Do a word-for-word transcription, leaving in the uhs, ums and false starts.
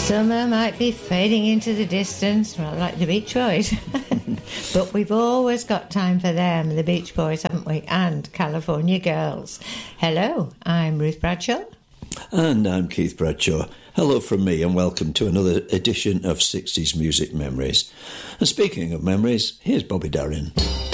Summer might be fading into the distance, well, like the Beach Boys. But we've always got time for them, the Beach Boys, haven't we? And California Girls. Hello, I'm Ruth Bradshaw. And I'm Keith Bradshaw. Hello from me and welcome to another edition of sixties Music Memories. And speaking of memories, here's Bobby Darin.